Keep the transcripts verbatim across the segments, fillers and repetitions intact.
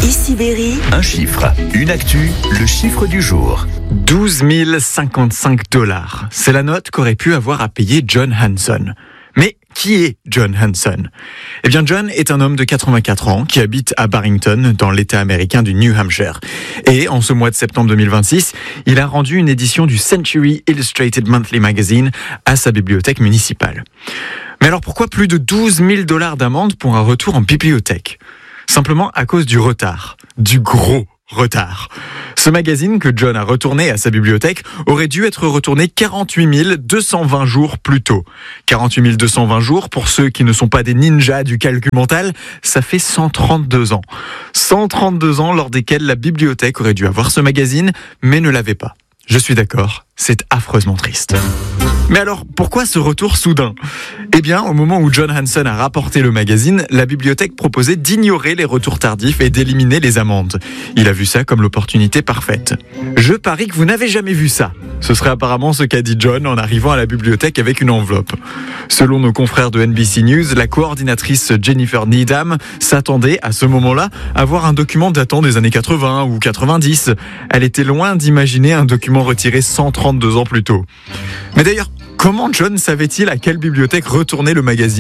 Ici Berry. Un chiffre, une actu, le chiffre du jour. douze mille cinquante-cinq dollars. C'est la note qu'aurait pu avoir à payer John Hanson. Mais qui est John Hanson ? Eh bien, John est un homme de quatre-vingt-quatre ans qui habite à Barrington, dans l'État américain du New Hampshire. Et en ce mois de septembre deux mille vingt-six, il a rendu une édition du Century Illustrated Monthly Magazine à sa bibliothèque municipale. Mais alors pourquoi plus de douze mille dollars d'amende pour un retour en bibliothèque ? Simplement à cause du retard, du gros retard. Ce magazine que John a retourné à sa bibliothèque aurait dû être retourné quarante-huit mille deux cent vingt jours plus tôt. quarante-huit mille deux cent vingt jours, pour ceux qui ne sont pas des ninjas du calcul mental, ça fait cent trente-deux ans. cent trente-deux ans lors desquels la bibliothèque aurait dû avoir ce magazine, mais ne l'avait pas. Je suis d'accord, c'est affreusement triste. Mais alors, pourquoi ce retour soudain ? Eh bien, au moment où John Hanson a rapporté le magazine, la bibliothèque proposait d'ignorer les retours tardifs et d'éliminer les amendes. Il a vu ça comme l'opportunité parfaite. Je parie que vous n'avez jamais vu ça. Ce serait apparemment ce qu'a dit John en arrivant à la bibliothèque avec une enveloppe. Selon nos confrères de N B C News, la coordinatrice Jennifer Needham s'attendait à ce moment-là à voir un document datant des années quatre-vingts ou quatre-vingt-dix. Elle était loin d'imaginer un document retiré cent trente-deux ans plus tôt. Mais d'ailleurs, comment John savait-il à quelle bibliothèque retourner le magazine ?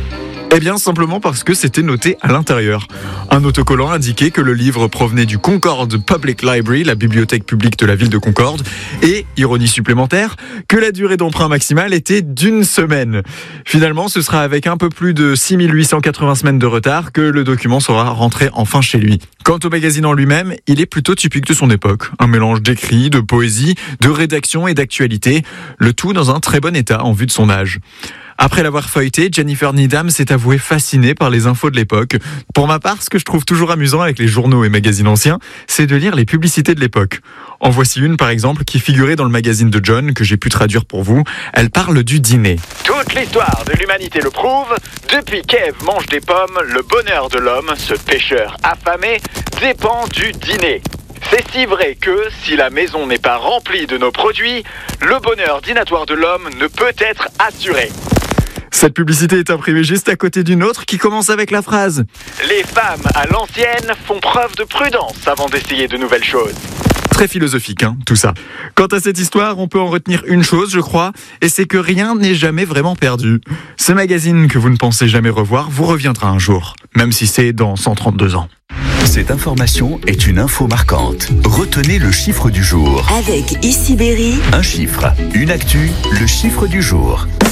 Eh bien, simplement parce que c'était noté à l'intérieur. Un autocollant indiquait que le livre provenait du Concord Public Library, la bibliothèque publique de la ville de Concorde, et, ironie supplémentaire, que la durée d'emprunt maximale était d'une semaine. Finalement, ce sera avec un peu plus de six mille huit cent quatre-vingts semaines de retard que le document sera rentré enfin chez lui. Quant au magazine en lui-même, il est plutôt typique de son époque. Un mélange d'écrit, de poésie, de rédaction et d'actualité, le tout dans un très bon état en vue de son âge. Après l'avoir feuilleté, Jennifer Needham s'est avouée fascinée par les infos de l'époque. Pour ma part, ce que je trouve toujours amusant avec les journaux et magazines anciens, c'est de lire les publicités de l'époque. En voici une, par exemple, qui figurait dans le magazine de John, que j'ai pu traduire pour vous. Elle parle du dîner. Toute l'histoire de l'humanité le prouve. Depuis qu'Ève mange des pommes, le bonheur de l'homme, ce pêcheur affamé, dépend du dîner. C'est si vrai que, si la maison n'est pas remplie de nos produits, le bonheur dînatoire de l'homme ne peut être assuré. Cette publicité est imprimée juste à côté d'une autre qui commence avec la phrase « Les femmes à l'ancienne font preuve de prudence avant d'essayer de nouvelles choses. » Très philosophique, hein, tout ça. Quant à cette histoire, on peut en retenir une chose, je crois, et c'est que rien n'est jamais vraiment perdu. Ce magazine que vous ne pensez jamais revoir vous reviendra un jour, même si c'est dans cent trente-deux ans. Cette information est une info marquante. Retenez le chiffre du jour. Avec Ici Berry. Un chiffre, une actu, le chiffre du jour.